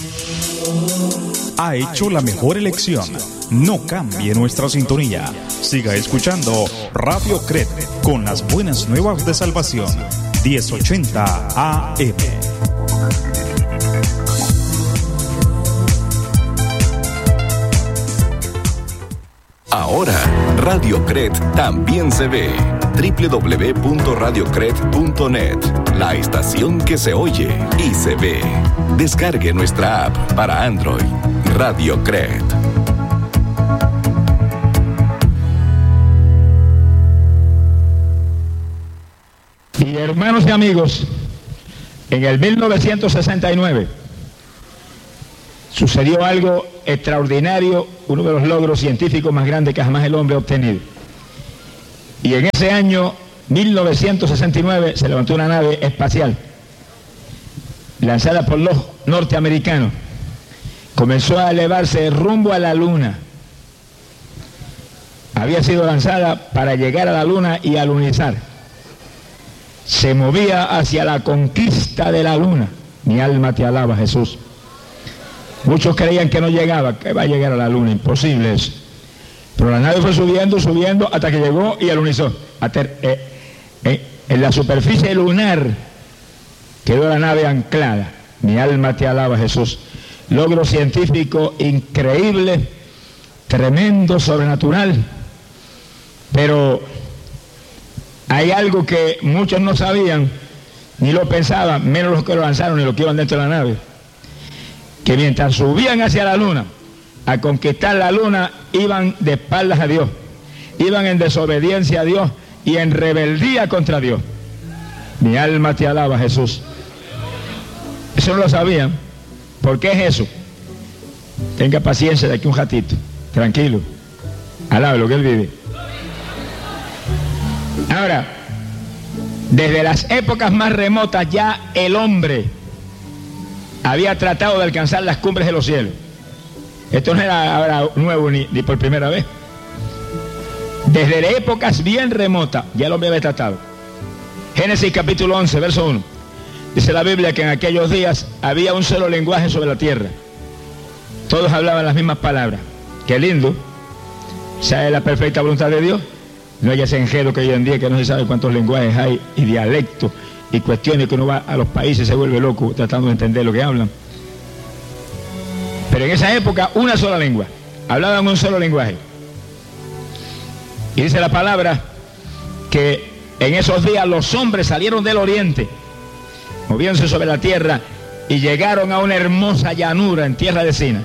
Ha hecho la mejor elección. No cambie nuestra sintonía. Siga escuchando Radio CRED con las buenas nuevas de salvación. 1080 AM. Ahora, Radio CRED también se ve. www.radiocred.net. La estación que se oye y se ve. Descargue nuestra app para Android. Radio CRED. Y hermanos y amigos, en el 1969 sucedió algo extraordinario, uno de los logros científicos más grandes que jamás el hombre ha obtenido. Y en ese año 1969 se levantó una nave espacial lanzada por los norteamericanos. Comenzó a elevarse rumbo a la Luna. Había sido lanzada para llegar a la Luna y alunizar. Se movía hacia la conquista de la Luna. Mi alma te alaba, Jesús. Muchos creían que no llegaba, que va a llegar a la Luna, imposible eso. Pero la nave fue subiendo, subiendo, hasta que llegó y alunizó. En la superficie lunar quedó la nave anclada. Mi alma te alaba, Jesús. Logro científico increíble, tremendo, sobrenatural. Pero hay algo que muchos no sabían, ni lo pensaban, menos los que lo lanzaron y los que iban dentro de la nave. Que mientras subían hacia la Luna, a conquistar la Luna, iban de espaldas a Dios, iban en desobediencia a Dios y en rebeldía contra Dios. Mi alma te alaba, Jesús. Eso no lo sabían. ¿Por qué es eso? Tenga paciencia de aquí un ratito, tranquilo, alabe lo que Él vive. Ahora, desde las épocas más remotas ya el hombre había tratado de alcanzar las cumbres de los cielos. Esto no era ahora nuevo ni por primera vez. Desde épocas bien remotas ya el hombre había tratado. Génesis capítulo 11, verso 1. Dice la Biblia que en aquellos días había un solo lenguaje sobre la tierra. Todos hablaban las mismas palabras. Qué lindo. ¿Sabe la perfecta voluntad de Dios? No hay ese enredo que hoy en día que no se sabe cuántos lenguajes hay y dialectos y cuestiones que uno va a los países y se vuelve loco tratando de entender lo que hablan. Pero en esa época una sola lengua. Hablaban un solo lenguaje. Y dice la palabra que en esos días los hombres salieron del oriente, moviéndose sobre la tierra y llegaron a una hermosa llanura en tierra de Sina.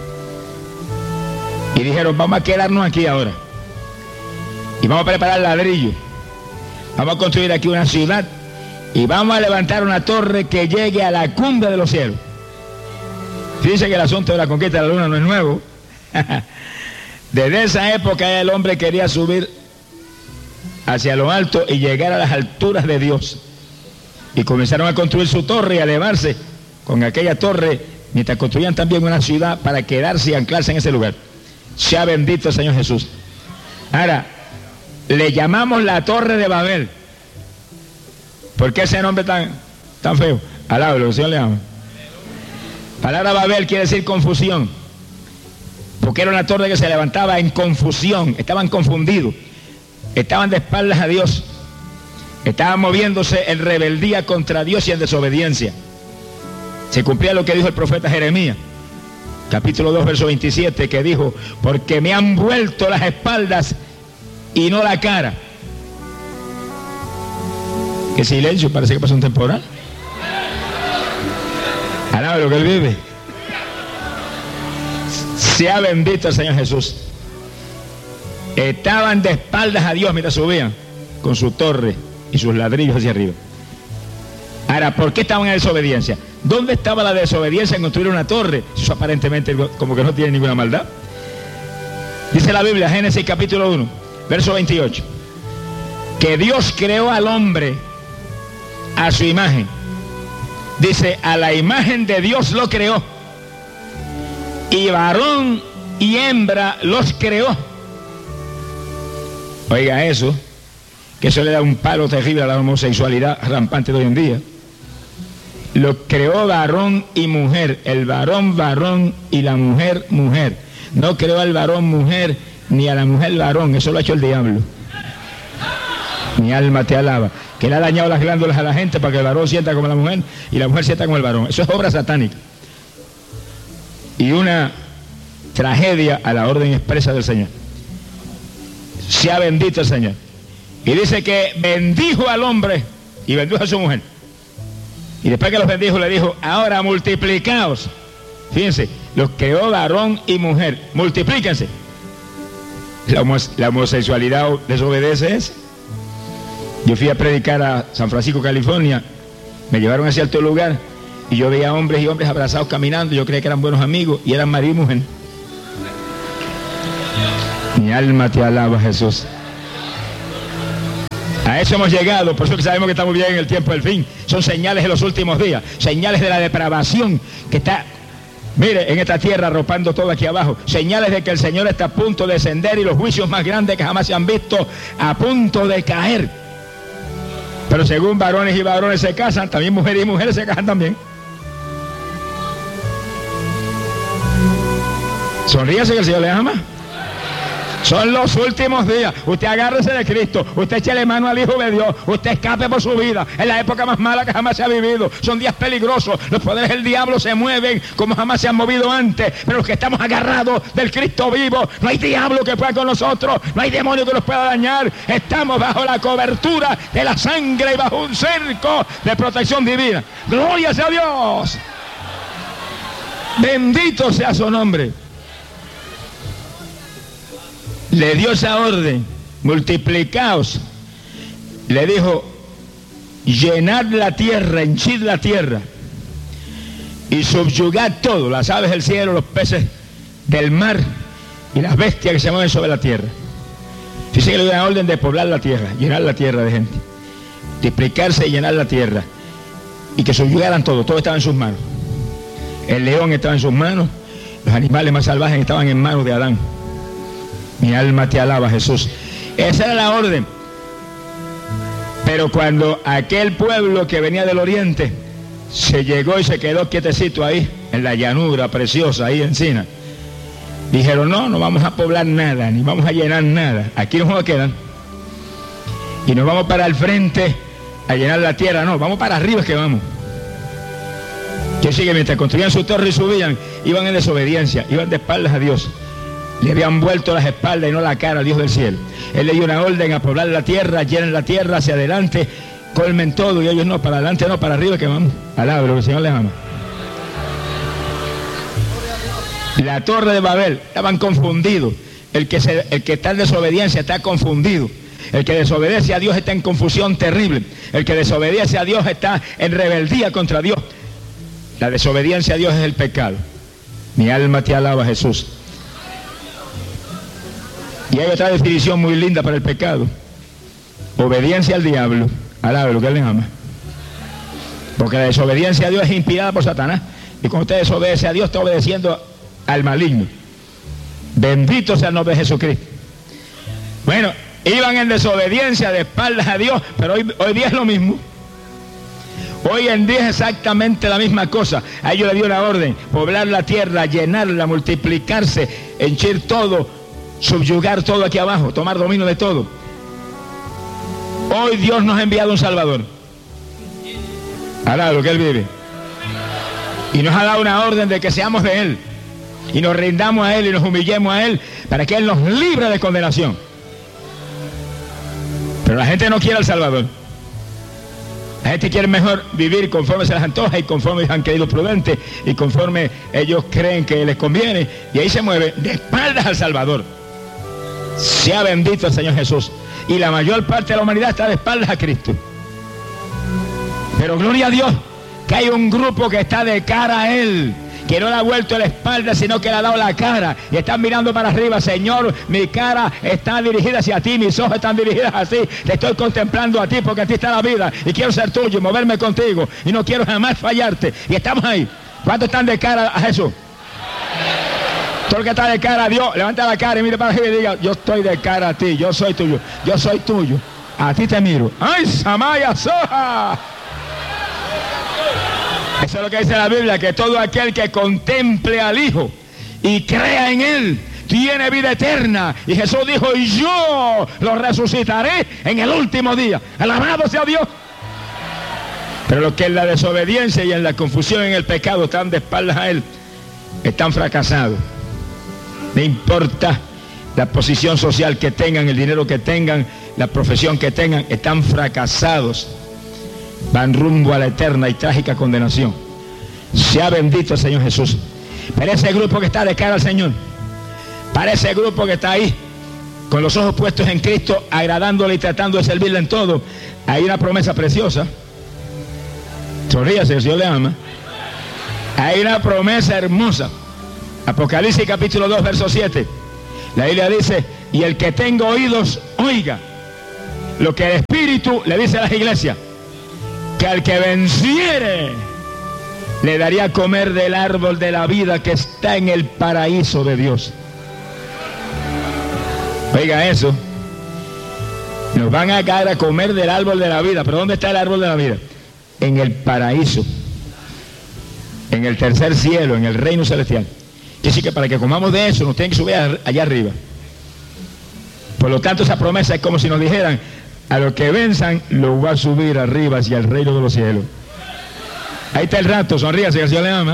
Y dijeron, vamos a quedarnos aquí ahora. Y vamos a preparar ladrillo. Vamos a construir aquí una ciudad y vamos a levantar una torre que llegue a la cumbre de los cielos. Fíjense que el asunto de la conquista de la Luna no es nuevo. Desde esa época el hombre quería subir hacia lo alto y llegar a las alturas de Dios. Y comenzaron a construir su torre y a elevarse con aquella torre, mientras construían también una ciudad para quedarse y anclarse en ese lugar. Sea bendito el Señor Jesús. Ahora, le llamamos la Torre de Babel. ¿Por qué ese nombre tan feo? Alaba lo que el Señor le llama. Palabra Babel quiere decir confusión. Porque era una torre que se levantaba en confusión. Estaban confundidos. Estaban de espaldas a Dios. Estaban moviéndose en rebeldía contra Dios y en desobediencia. Se cumplía lo que dijo el profeta Jeremías, capítulo 2, verso 27, que dijo, porque me han vuelto las espaldas y no la cara. Qué silencio, parece que pasó un temporal. Alaba lo que Él vive. Sea bendito el Señor Jesús. Estaban de espaldas a Dios mientras subían con su torre y sus ladrillos hacia arriba. Ahora, ¿por qué estaban en desobediencia? ¿Dónde estaba la desobediencia en construir una torre? Eso aparentemente como que no tiene ninguna maldad. Dice la Biblia, Génesis capítulo 1, verso 28, que Dios creó al hombre a su imagen. Dice, a la imagen de Dios lo creó. Y varón y hembra los creó. Oiga eso, que eso le da un palo terrible a la homosexualidad rampante de hoy en día. Lo creó varón y mujer, el varón, varón y la mujer, mujer. No creó al varón mujer ni a la mujer varón, eso lo ha hecho el diablo. Mi alma te alaba. Que le ha dañado las glándulas a la gente para que el varón sienta como la mujer y la mujer sienta como el varón. Eso es obra satánica. Y una tragedia a la orden expresa del Señor. Sea bendito el Señor. Y dice que bendijo al hombre y bendijo a su mujer. Y después que los bendijo le dijo, ahora multiplicaos. Fíjense, los creó varón y mujer. Multiplíquense. La homosexualidad desobedece eso. Yo fui a predicar a San Francisco, California. Me llevaron a cierto lugar y yo veía hombres y hombres abrazados caminando. Yo creía que eran buenos amigos y eran marido y mujer. Mi alma te alaba, Jesús. A eso hemos llegado, por eso que sabemos que estamos bien en el tiempo del fin. Son señales de los últimos días, señales de la depravación que está, mire, en esta tierra arropando todo aquí abajo. Señales de que el Señor está a punto de descender y los juicios más grandes que jamás se han visto a punto de caer. Pero según varones y varones se casan, también mujeres y mujeres se casan también. Sonríase que el Señor le ama. Son los últimos días. Usted agárrese de Cristo. Usted échele mano al Hijo de Dios. Usted escape por su vida. Es la época más mala que jamás se ha vivido. Son días peligrosos. Los poderes del diablo se mueven como jamás se han movido antes. Pero los que estamos agarrados del Cristo vivo, no hay diablo que pueda con nosotros. No hay demonio que nos pueda dañar. Estamos bajo la cobertura de la sangre y bajo un cerco de protección divina. ¡Gloria sea a Dios! Bendito sea su nombre. Le dio esa orden, multiplicaos. Le dijo, llenad la tierra, henchid la tierra y subyugad todo, las aves del cielo, los peces del mar y las bestias que se mueven sobre la tierra. Fíjense que le dio una orden de poblar la tierra, llenar la tierra de gente, multiplicarse y llenar la tierra y que subyugaran todo, todo estaba en sus manos. El león estaba en sus manos, los animales más salvajes estaban en manos de Adán. Mi alma te alaba, Jesús. Esa era la orden. Pero cuando aquel pueblo que venía del oriente se llegó y se quedó quietecito ahí, en la llanura preciosa, ahí en Sina, dijeron, no vamos a poblar nada, ni vamos a llenar nada. Aquí nos quedan. Y nos vamos para el frente a llenar la tierra. No, vamos para arriba es que vamos. Que sigue, mientras construían su torre y subían, iban en desobediencia, iban de espaldas a Dios. Le habían vuelto las espaldas y no la cara al Dios del cielo. Él le dio una orden a poblar la tierra, llenen la tierra hacia adelante, colmen todo, y ellos no, para adelante no, para arriba que vamos. Alabro, que el Señor les ama. La torre de Babel, estaban confundidos. El que está en desobediencia está confundido. El que desobedece a Dios está en confusión terrible. El que desobedece a Dios está en rebeldía contra Dios. La desobediencia a Dios es el pecado. Mi alma te alaba, Jesús. Y hay otra definición muy linda para el pecado. Obediencia al diablo. Alabe lo que él le ama. Porque la desobediencia a Dios es inspirada por Satanás. Y cuando usted desobedece a Dios, está obedeciendo al maligno. Bendito sea el nombre de Jesucristo. Bueno, iban en desobediencia de espaldas a Dios, pero hoy día es lo mismo. Hoy en día es exactamente la misma cosa. A ellos le dio una orden: poblar la tierra, llenarla, multiplicarse, henchir todo, subyugar todo aquí abajo, tomar dominio de todo. Hoy Dios nos ha enviado un Salvador. Hará lo que Él vive. Y nos ha dado una orden de que seamos de Él. Y nos rindamos a Él y nos humillemos a Él para que Él nos libre de condenación. Pero la gente no quiere al Salvador. La gente quiere mejor vivir conforme se les antoja y conforme han querido prudentes y conforme ellos creen que les conviene. Y ahí se mueve de espaldas al Salvador. Sea bendito el Señor Jesús. Y la mayor parte de la humanidad está de espaldas a Cristo. Pero gloria a Dios que hay un grupo que está de cara a Él, que no le ha vuelto la espalda, sino que le ha dado la cara y están mirando para arriba. Señor, mi cara está dirigida hacia ti, mis ojos están dirigidas a ti, te estoy contemplando a ti porque a ti está la vida y quiero ser tuyo y moverme contigo y no quiero jamás fallarte. Y estamos ahí. ¿Cuántos están de cara a Jesús? Todo el que está de cara a Dios, levanta la cara y mire para arriba y diga: yo estoy de cara a ti, yo soy tuyo, yo soy tuyo, a ti te miro. ¡Ay, Samaya Soja! Eso es lo que dice la Biblia, que todo aquel que contemple al Hijo y crea en Él tiene vida eterna. Y Jesús dijo, y yo lo resucitaré en el último día. Alabado sea Dios. Pero los que en la desobediencia y en la confusión, en el pecado, están de espaldas a Él, están fracasados. No importa la posición social que tengan, el dinero que tengan, la profesión que tengan, están fracasados. Van rumbo a la eterna y trágica condenación. Sea bendito el Señor Jesús. Pero ese grupo que está de cara al Señor, para ese grupo que está ahí, con los ojos puestos en Cristo, agradándole y tratando de servirle en todo, hay una promesa preciosa. Sonríase, el Señor le ama. Hay una promesa hermosa. Apocalipsis capítulo 2, verso 7. La Biblia dice, y el que tenga oídos, oiga lo que el Espíritu le dice a las iglesias, que al que venciere le daría a comer del árbol de la vida que está en el paraíso de Dios. Oiga eso. Nos van a caer a comer del árbol de la vida. ¿Pero dónde está el árbol de la vida? En el paraíso, en el tercer cielo, en el reino celestial. Quiere decir que para que comamos de eso nos tienen que subir allá arriba. Por lo tanto, esa promesa es como si nos dijeran, a los que venzan los va a subir arriba hacia el reino de los cielos. Ahí está el rato, sonríase, que el Señor le ama.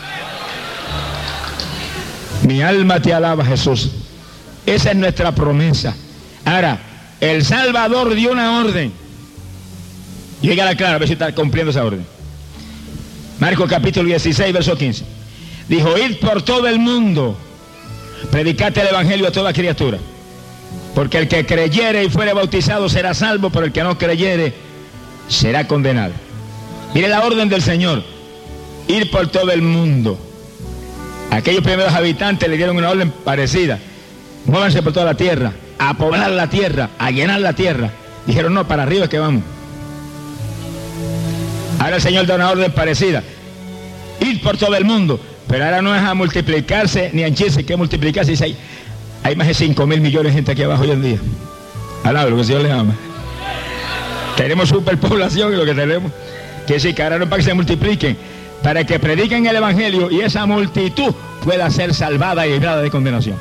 Mi alma te alaba, Jesús. Esa es nuestra promesa. Ahora, el Salvador dio una orden. Llega la clara, a ver si está cumpliendo esa orden. Marcos capítulo 16, verso 15. Dijo, id por todo el mundo, predicate el evangelio a toda criatura. Porque el que creyere y fuere bautizado será salvo, pero el que no creyere será condenado. Mire la orden del Señor, ir por todo el mundo. Aquellos primeros habitantes le dieron una orden parecida. Muévanse por toda la tierra, a poblar la tierra, a llenar la tierra. Dijeron, no, para arriba es que vamos. Ahora el Señor da una orden parecida, ir por todo el mundo, pero ahora no es a multiplicarse ni a henchirse, que multiplicarse. Dice, hay más de 5.000 millones de gente aquí abajo hoy en día. Alaba lo que el Señor les ama. Tenemos superpoblación y lo que tenemos. Quiere decir que ahora no es para que se multipliquen, para que prediquen el evangelio y esa multitud pueda ser salvada y librada de condenación.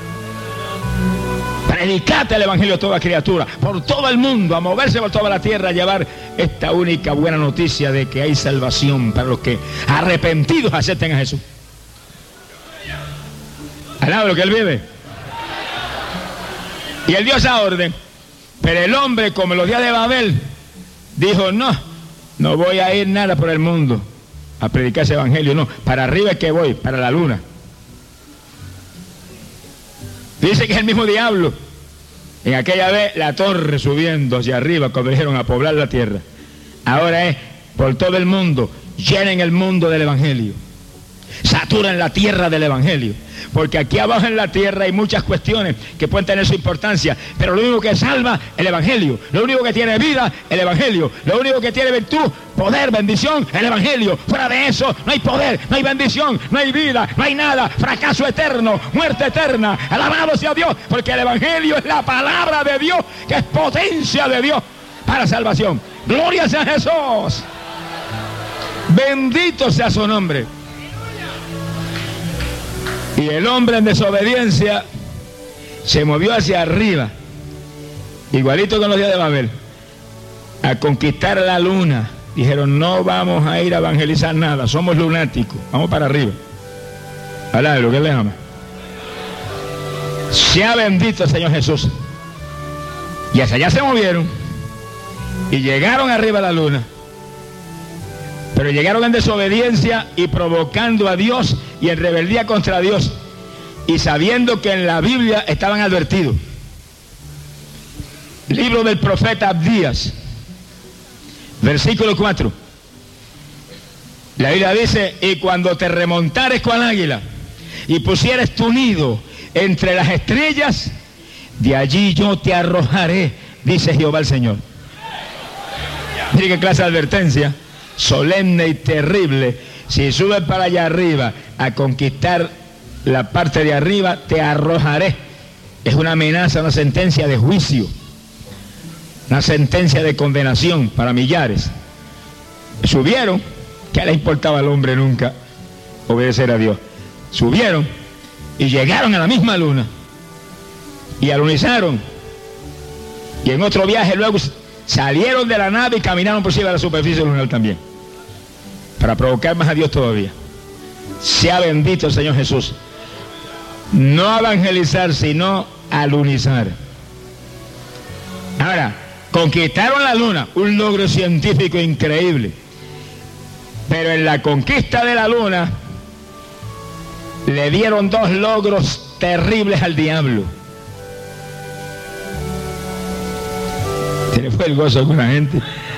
Predicate el evangelio a toda criatura, por todo el mundo, a moverse por toda la tierra, a llevar esta única buena noticia de que hay salvación para los que arrepentidos acepten a Jesús. Alaba lo que Él vive. Y Él dio esa orden, pero el hombre, como en los días de Babel, dijo, no voy a ir nada por el mundo a predicar ese evangelio, no, para arriba es que voy, para la luna. Dice que es el mismo diablo. En aquella vez la torre subiendo hacia arriba cuando dijeron a poblar la tierra. Ahora es por todo el mundo, llenen el mundo del evangelio. Saturan la tierra del evangelio. Porque aquí abajo en la tierra hay muchas cuestiones que pueden tener su importancia, pero lo único que salva, el evangelio. Lo único que tiene vida, el evangelio. Lo único que tiene virtud, poder, bendición, el evangelio. Fuera de eso no hay poder, no hay bendición, no hay vida, no hay nada. Fracaso eterno, muerte eterna. Alabado sea Dios, porque el evangelio es la palabra de Dios, que es potencia de Dios para salvación. Gloria sea Jesús. Bendito sea su nombre. Y el hombre en desobediencia se movió hacia arriba, igualito con los días de Babel, a conquistar la luna. Dijeron, no vamos a ir a evangelizar nada, somos lunáticos, vamos para arriba. Alá, lo que le ama. Sea bendito el Señor Jesús. Y hacia allá se movieron y llegaron arriba a la luna. Pero llegaron en desobediencia y provocando a Dios y en rebeldía contra Dios, y sabiendo que en la Biblia estaban advertidos. Libro del profeta Abdías, versículo 4. La Biblia dice, y cuando te remontares con águila y pusieres tu nido entre las estrellas, de allí yo te arrojaré, dice Jehová el Señor. Mire qué clase de advertencia solemne y terrible. Si subes para allá arriba a conquistar la parte de arriba, te arrojaré. Es una amenaza, una sentencia de juicio, una sentencia de condenación para millares. Subieron ¿Qué le importaba al hombre nunca obedecer a Dios? Subieron y llegaron a la misma luna y alunizaron, y en otro viaje luego salieron de la nave y caminaron por encima de la superficie lunar también, para provocar más a Dios todavía. Sea bendito el Señor Jesús. No evangelizar, sino alunizar. Ahora, conquistaron la luna, un logro científico increíble, pero en la conquista de la luna le dieron dos logros terribles al diablo. ¿Tiene fue el gozo con la gente?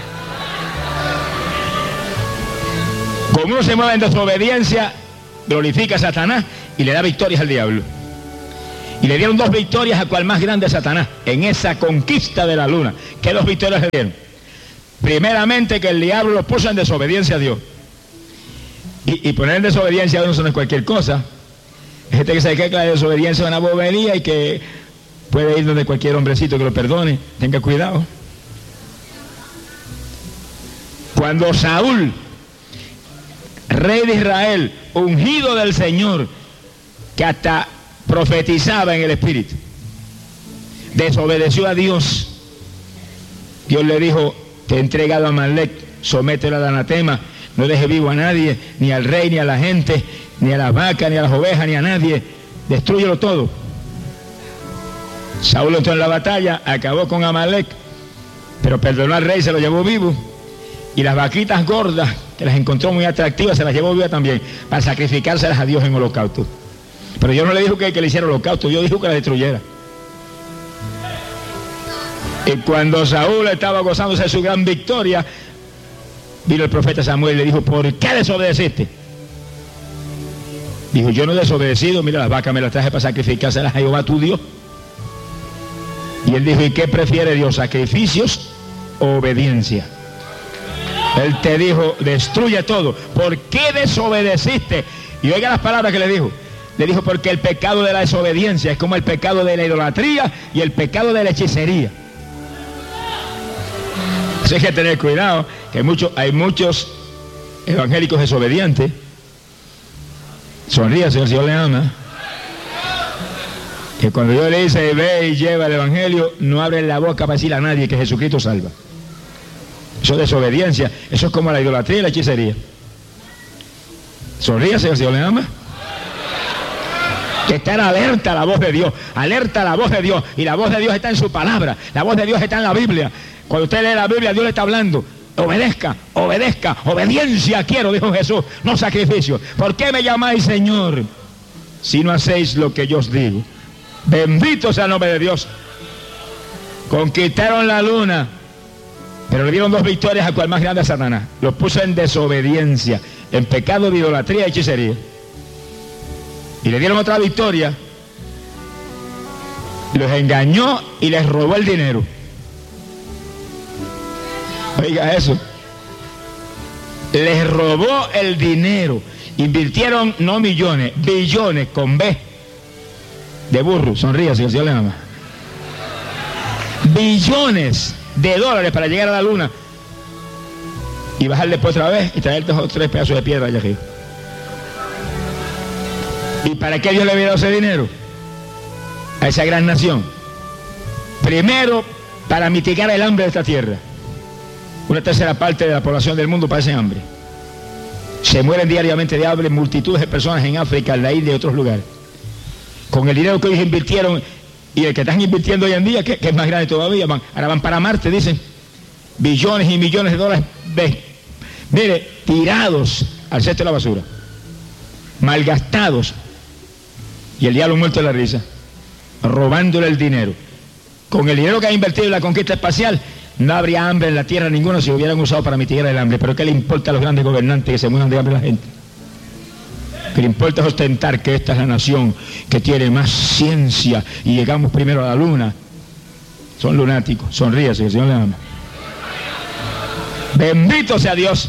Como uno se mueve en desobediencia, glorifica a Satanás y le da victorias al diablo. Y le dieron dos victorias a cual más grande Satanás en esa conquista de la luna. ¿Qué dos victorias le dieron? Primeramente, que el diablo los puso en desobediencia a Dios. Y poner en desobediencia a Dios no es cualquier cosa. Hay gente que sabe que la desobediencia es una bobería y que puede ir donde cualquier hombrecito que lo perdone. Tenga cuidado. Cuando Saúl, rey de Israel, ungido del Señor, que hasta profetizaba en el Espíritu, desobedeció a Dios, Dios le dijo: te he entregado a Amalek, somételo al anatema, no deje vivo a nadie, ni al rey, ni a la gente, ni a las vacas, ni a las ovejas, ni a nadie, destrúyelo todo. Saúl entró en la batalla, acabó con Amalek, pero perdonó al rey, se lo llevó vivo, y las vaquitas gordas, que las encontró muy atractivas, se las llevó viva también, para sacrificárselas a Dios en holocausto. Pero Dios no le dijo que le hiciera holocausto, Dios dijo que la destruyera. Y cuando Saúl estaba gozándose de su gran victoria, vino el profeta Samuel y le dijo: ¿por qué desobedeciste? Dijo: yo no he desobedecido, mira, las vacas me las traje para sacrificárselas a Jehová tu Dios. Y él dijo: ¿y qué prefiere Dios, sacrificios o obediencia? Él te dijo: destruye todo. ¿Por qué desobedeciste? Y oiga las palabras que le dijo. Le dijo: porque el pecado de la desobediencia es como el pecado de la idolatría y el pecado de la hechicería. Así que hay que tener cuidado, que hay muchos evangélicos desobedientes. Sonríe, si el Señor le ama. Que cuando Dios le dice: ve y lleva el evangelio, no abre la boca para decirle a nadie que Jesucristo salva. Eso es desobediencia. Eso es como la idolatría y la hechicería. Sonríe, si el Señor le ama. Que estar alerta a la voz de Dios, alerta a la voz de Dios, y la voz de Dios está en su palabra, la voz de Dios está en la Biblia. Cuando usted lee la Biblia, Dios le está hablando: obedezca, obedezca, obediencia quiero, dijo Jesús, no sacrificio. ¿Por qué me llamáis Señor si no hacéis lo que yo os digo? Bendito sea el nombre de Dios. Conquistaron la luna, pero le dieron dos victorias a cual más grande a Satanás. Los puso en desobediencia, en pecado de idolatría y hechicería. Y le dieron otra victoria, los engañó y les robó el dinero. Oiga eso, les robó el dinero. Invirtieron no millones, billones, con B de burro. Sonríe, si el Señor le ama. Billones de dólares para llegar a la luna y bajar después otra vez y traer 2 o 3 pedazos de piedra allá arriba. ¿Y para qué Dios le había dado ese dinero a esa gran nación? Primero, para mitigar el hambre de esta tierra. 1/3 parte de la población del mundo padece hambre. Se mueren diariamente de hambre multitudes de personas en África, en la India y otros lugares. Con el dinero que ellos invirtieron y el que están invirtiendo hoy en día, que es más grande todavía, ahora van para Marte, dicen, billones y millones de dólares, mire, tirados al cesto de la basura, malgastados. Y el diablo muerto de la risa, robándole el dinero. Con el dinero que ha invertido en la conquista espacial, no habría hambre en la tierra ninguna si lo hubieran usado para mitigar el hambre. Pero ¿qué le importa a los grandes gobernantes que se mueran de hambre a la gente? Que le importa es ostentar que esta es la nación que tiene más ciencia y llegamos primero a la luna. Son lunáticos. Sonríase, que el Señor le ama. Bendito sea Dios.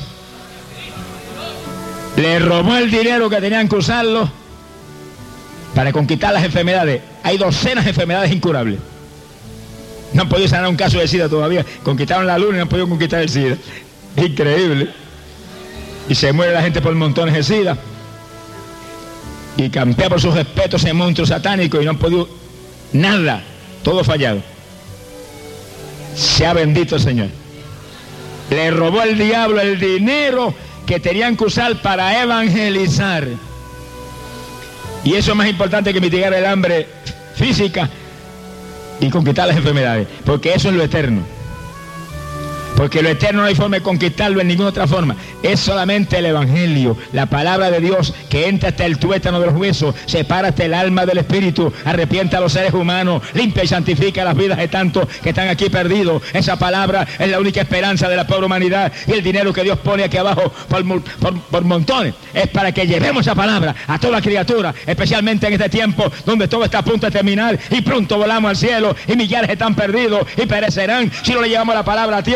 Le robó el dinero que tenían que usarlo para conquistar las enfermedades. Hay docenas de enfermedades incurables. No han podido sanar un caso de SIDA todavía. Conquistaron la luna y no han podido conquistar el SIDA. Increíble. y se muere la gente por montones de SIDA, y campea por sus respetos ese monstruo satánico y no han podido nada, todo fallado. Sea bendito el Señor. Le robó el diablo el dinero que tenían que usar para evangelizar. Y eso es más importante que mitigar el hambre física y conquistar las enfermedades, porque eso es lo eterno. Porque lo eterno no hay forma de conquistarlo en ninguna otra forma. Es solamente el Evangelio, la palabra de Dios que entra hasta el tuétano de los huesos, separa hasta el alma del espíritu, arrepienta a los seres humanos, limpia y santifica las vidas de tantos que están aquí perdidos. Esa palabra es la única esperanza de la pobre humanidad, y el dinero que Dios pone aquí abajo por montones es para que llevemos esa palabra a toda criatura, especialmente en este tiempo donde todo está a punto de terminar y pronto volamos al cielo y millares están perdidos y perecerán si no le llevamos la palabra a tiempo.